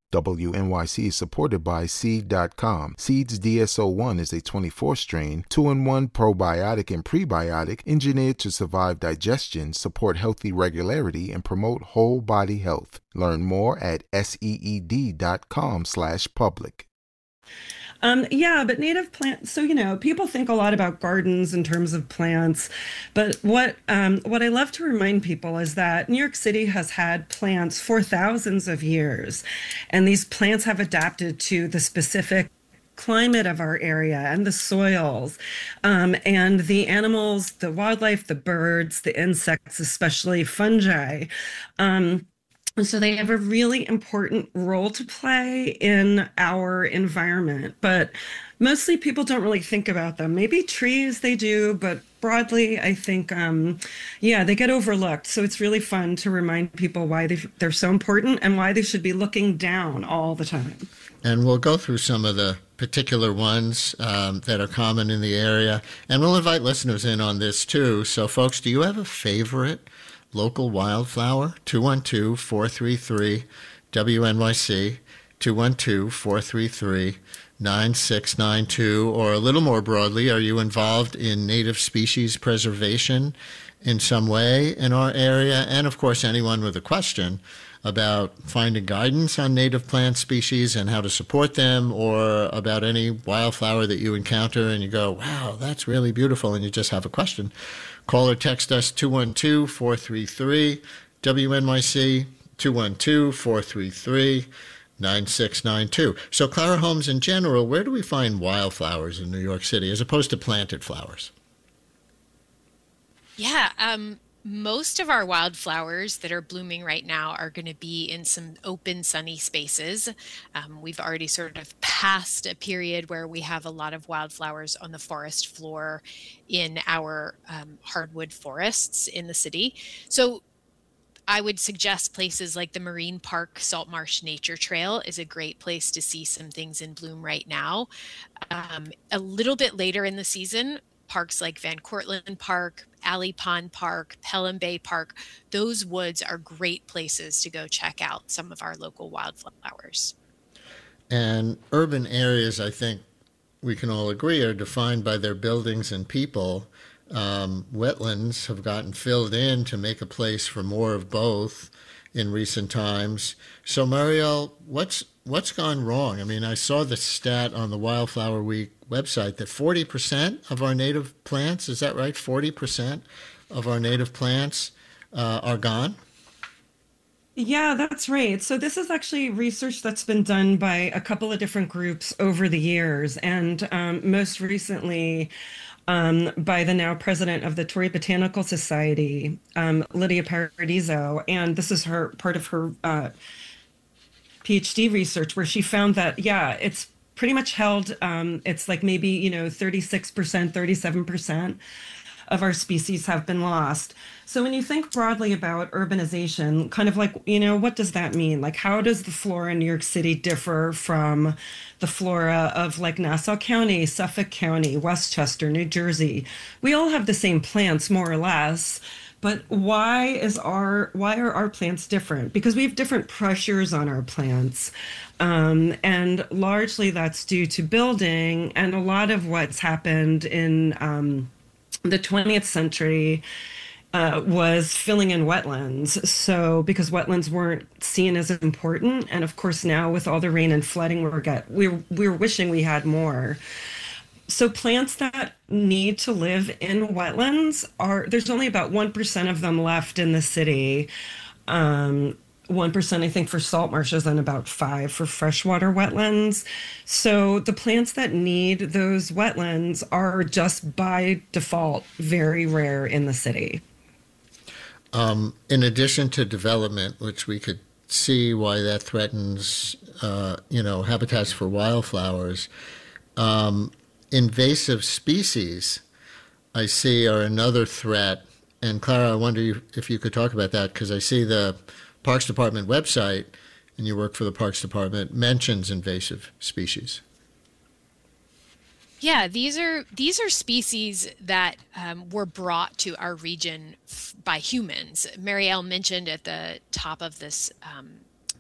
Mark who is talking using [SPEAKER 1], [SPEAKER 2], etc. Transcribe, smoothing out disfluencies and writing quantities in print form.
[SPEAKER 1] WNYC is supported by Seed.com. Seed's DSO1 is a 24-strain, 2-in-1 probiotic and prebiotic engineered to survive digestion, support healthy regularity, and promote whole body health. Learn more at seed.com/public.
[SPEAKER 2] Yeah, but native plants. So, people think a lot about gardens in terms of plants, but what I love to remind people is that New York City has had plants for thousands of years, and these plants have adapted to the specific climate of our area and the soils, and the animals, the wildlife, the birds, the insects, especially fungi. So they have a really important role to play in our environment, but mostly people don't really think about them. Maybe trees they do, but broadly, I think, yeah, they get overlooked. So it's really fun to remind people why they're so important and why they should be looking down all the time.
[SPEAKER 3] And we'll go through some of the particular ones that are common in the area, and we'll invite listeners in on this too. So, folks, do you have a favorite local wildflower? 212-433-WNYC, 212-433-9692. Or a little more broadly, are you involved in native species preservation in some way in our area? And of course, anyone with a question about finding guidance on native plant species and how to support them, or about any wildflower that you encounter and you go, wow, that's really beautiful, and you just have a question, call or text us 212-433-WNYC, 212-433-9692. So, Clara Holmes, in general, where do we find wildflowers in New York City as opposed to planted flowers?
[SPEAKER 4] Yeah, most of our wildflowers that are blooming right now are going to be in some open, sunny spaces. We've already sort of passed a period where we have a lot of wildflowers on the forest floor in our hardwood forests in the city. So I would suggest places like the Marine Park Salt Marsh Nature Trail is a great place to see some things in bloom right now. A little bit later in the season, parks like Van Cortlandt Park, Alley Pond Park, Pelham Bay Park, those woods are great places to go check out some of our local wildflowers.
[SPEAKER 3] And urban areas, I think we can all agree, are defined by their buildings and people. Wetlands have gotten filled in to make a place for more of both in recent times. So, Marielle, what's gone wrong? I mean, I saw the stat on the Wildflower Week website that 40% of our native plants, is that right? 40% of our native plants are gone?
[SPEAKER 2] Yeah, that's right. So this is actually research that's been done by a couple of different groups over the years, and most recently by the now president of the Torrey Botanical Society, Lydia Paradiso, and this is her part of her PhD research, where she found that, yeah, it's pretty much held, it's like maybe, 36%, 37% of our species have been lost. So when you think broadly about urbanization, kind of like, what does that mean? Like, how does the flora in New York City differ from the flora of like Nassau County, Suffolk County, Westchester, New Jersey? We all have the same plants, more or less. But why are our plants different? Because we have different pressures on our plants. And largely that's due to building, and a lot of what's happened in the 20th century was filling in wetlands. So because wetlands weren't seen as important, and of course now with all the rain and flooding we're wishing we had more. So plants that need to live in wetlands there's only about 1% of them left in the city. 1%, I think, for salt marshes, and about 5% for freshwater wetlands. So the plants that need those wetlands are just by default very rare in the city.
[SPEAKER 3] In addition to development, which we could see why that threatens, habitats for wildflowers, invasive species, I see, are another threat. And Clara, I wonder if you could talk about that, because I see the Parks Department website, and you work for the Parks Department, mentions invasive species.
[SPEAKER 4] Yeah, these are species that were brought to our region by humans. Marielle mentioned at the top of this